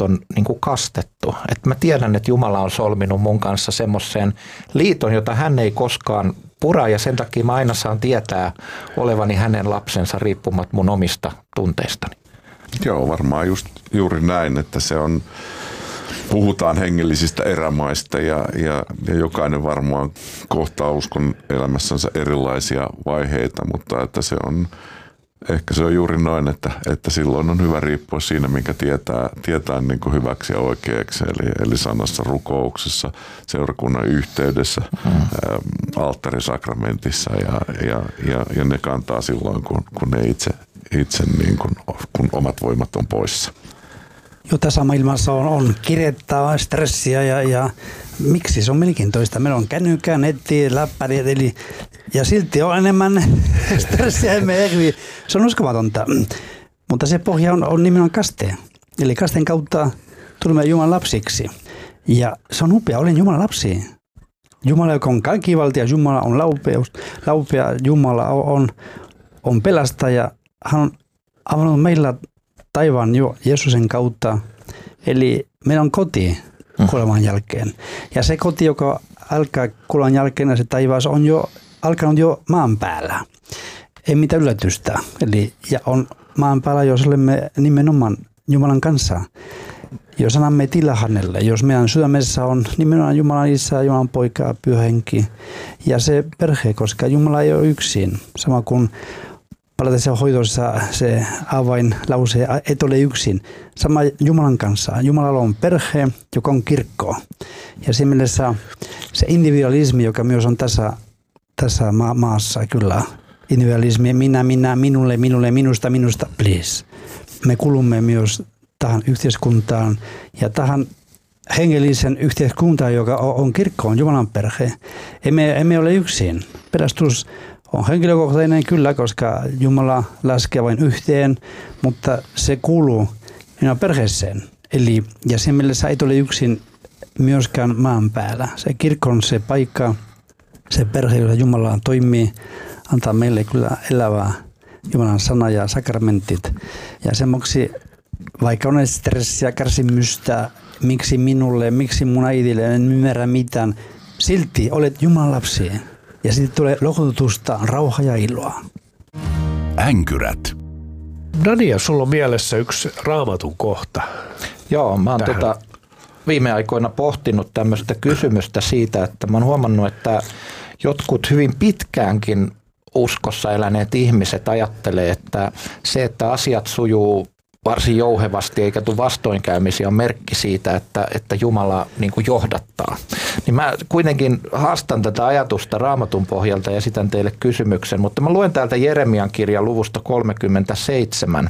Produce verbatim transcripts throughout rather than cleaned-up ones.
on niin kuin kastettu. Että mä tiedän, että Jumala on solminut mun kanssa semmoisen liiton, jota hän ei koskaan pura, ja sen takia mä aina saan tietää olevani hänen lapsensa riippumatta mun omista tunteistani. Joo, varmaan just juuri näin, että se on, puhutaan hengellisistä erämaista ja, ja, ja jokainen varmaan kohtaa uskon elämässänsä erilaisia vaiheita, mutta että se on, ehkä se on juuri noin, että, että silloin on hyvä riippua siinä, minkä tietää, tietää niin kuin hyväksi ja oikeaksi, eli, eli sanassa, rukouksessa, seurakunnan yhteydessä, hmm. ä, alttarisakramentissa ja, ja, ja, ja ne kantaa silloin, kun, kun ne itse, itse niin kuin, kun omat voimat on poissa. Jo tässä maailmassa on, on kirjettä, stressiä ja, ja miksi se on mielenkiintoista. Meillä on kännykkä, netti, läppärit, eli ja silti on enemmän stressiä. Se on uskomatonta, mutta se pohja on, on nimenomaan kaste. Eli kasteen kautta tulemme Jumalan lapsiksi. Ja se on upea, olen Jumalan lapsi. Jumala, joka on kaikkivaltia, Jumala on laupeus, laupea, Jumala on, on pelastaja. Hän on avannut meillä taivaan jo Jeesuksen kautta. Eli meillä on koti kuoleman jälkeen. Ja se koti, joka alkaa kuoleman jälkeen, se taivas on jo alkanut jo maan päällä. Ei mitään yllätystä. Eli ja on maan päällä, jos olemme nimenomaan Jumalan kanssa. Jos annamme tilaa hänelle, jos meidän sydämessä on nimenomaan Jumalan Isä, Jumalan Poika, Pyhä Henki ja se perhe, koska Jumala ei ole yksin. Sama kuin palautteessa hoidossa se avainlause, et ole yksin. Sama Jumalan kanssa. Jumalalla on perhe, joka on kirkko. Ja siinä mielessä se individualismi, joka myös on tässä, tässä ma- maassa kyllä. Individualismi, minä, minä, minulle, minulle, minusta, minusta, please. Me kuulumme myös tähän yhteiskuntaan ja tähän hengellisen yhteiskuntaan, joka on kirkko, on Jumalan perhe. Emme, emme ole yksin. Pelastus on henkilökohtainen kyllä, koska Jumala laskee vain yhteen, mutta se kuuluu minun perheeseen. Eli, ja sen mielessä ei ole yksin myöskään maan päällä. Se kirkko on se paikka, se perhe, jossa Jumala toimii, antaa meille kyllä elävää Jumalan sana ja sakramentit. Ja semmoksi, vaikka on stressiä, kärsimystä, miksi minulle, miksi mun äidille, en ymmärrä mitään, silti olet Jumalan lapsi. Ja sitten tulee lohdutusta, rauha ja iloa. Änkyrät. Nadia, sulla on mielessä yksi Raamatun kohta. Joo, mä oon tota viime aikoina pohtinut tämmöistä kysymystä siitä, että mä oon huomannut, että jotkut hyvin pitkäänkin uskossa eläneet ihmiset ajattelee, että se, että asiat sujuu varsin jouhevasti eikä tule vastoinkäymisiä, on merkki siitä, että, että Jumala niin kuin johdattaa. Niin mä kuitenkin haastan tätä ajatusta Raamatun pohjalta ja esitän teille kysymyksen, mutta mä luen täältä Jeremian kirjan luvusta kolmekymmentäseitsemän.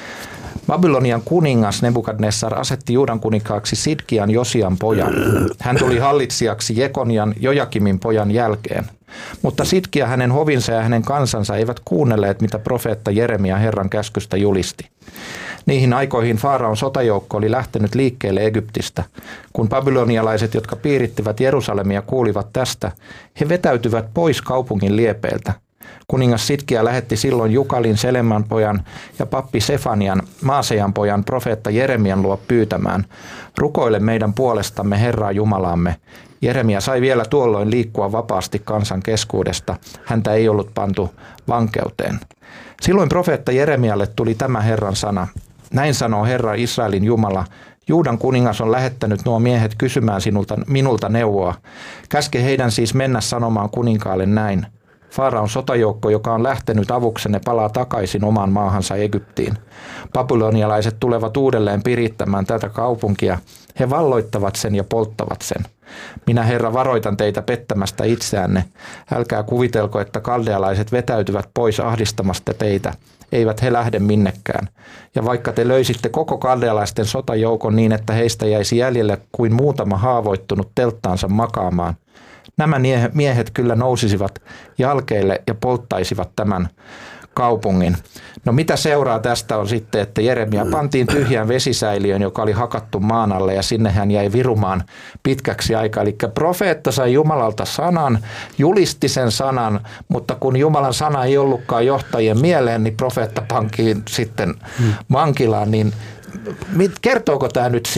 Babylonian kuningas Nebukadnessar asetti Juudan kuninkaaksi Sidkian Josian pojan. Hän tuli hallitsijaksi Jekonian Jojakimin pojan jälkeen. Mutta Sidkia, hänen hovinsa ja hänen kansansa eivät kuunnelleet, mitä profeetta Jeremia Herran käskystä julisti. Niihin aikoihin Faaraon sotajoukko oli lähtenyt liikkeelle Egyptistä. Kun babylonialaiset, jotka piirittivät Jerusalemia, kuulivat tästä, he vetäytyvät pois kaupungin liepeiltä. Kuningas Sidkia lähetti silloin Jukalin, Seleman pojan ja pappi Sefanian, Maasejan pojan, profeetta Jeremian luo pyytämään: rukoile meidän puolestamme Herraa Jumalaamme. Jeremia sai vielä tuolloin liikkua vapaasti kansan keskuudesta. Häntä ei ollut pantu vankeuteen. Silloin profeetta Jeremialle tuli tämä Herran sana: näin sanoo Herra Israelin Jumala: Juudan kuningas on lähettänyt nuo miehet kysymään sinulta, minulta neuvoa. Käske heidän siis mennä sanomaan kuninkaalle näin: Faaraon sotajoukko, joka on lähtenyt avuksenne, palaa takaisin omaan maahansa Egyptiin. Babylonialaiset tulevat uudelleen pirittämään tätä kaupunkia. He valloittavat sen ja polttavat sen. Minä, Herra, varoitan teitä pettämästä itseänne. Älkää kuvitelko, että kaldealaiset vetäytyvät pois ahdistamasta teitä. Eivät he lähde minnekään. Ja vaikka te löisitte koko kaldealaisten sotajoukon niin, että heistä jäisi jäljelle kuin muutama haavoittunut telttaansa makaamaan, nämä miehet kyllä nousisivat jalkeille ja polttaisivat tämän kaupungin. No mitä seuraa tästä on sitten, että Jeremia pantiin tyhjään vesisäiliöön, joka oli hakattu maan alle, ja sinne hän jäi virumaan pitkäksi aikaa. Eli profeetta sai Jumalalta sanan, julisti sen sanan, mutta kun Jumalan sana ei ollutkaan johtajien mieleen, niin profeetta pantiin sitten vankilaan. Niin kertooko tämä nyt